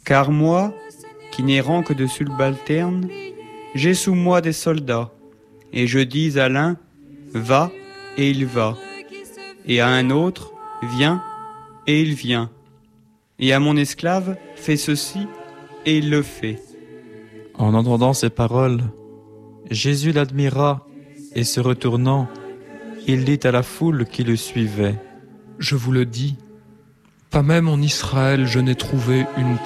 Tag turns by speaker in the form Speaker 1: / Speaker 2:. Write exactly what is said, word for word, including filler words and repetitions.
Speaker 1: Car moi, qui n'ai rang que de subalterne, j'ai sous moi des soldats, et je dis à l'un, va, et il va, et à un autre, viens, et il vient, et à mon esclave, fais ceci, et il le fait.
Speaker 2: En entendant ces paroles, Jésus l'admira, et se retournant, il dit à la foule qui le suivait,
Speaker 3: Je vous le dis, pas même en Israël je n'ai trouvé une